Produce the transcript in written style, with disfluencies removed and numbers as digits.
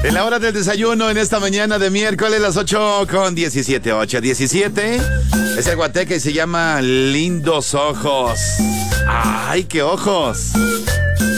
En la hora del desayuno en esta mañana de miércoles, las 8:17, 8:17. Es el guateque y se llama Lindos Ojos. ¡Ay, qué ojos!